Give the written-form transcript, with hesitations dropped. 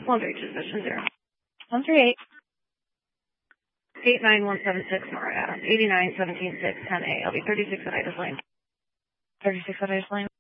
132 position 0. 138. 89176 Mara Adams, 89176 10A. I'll be 36 at Ida's Lane. 36 at Ida's Lane.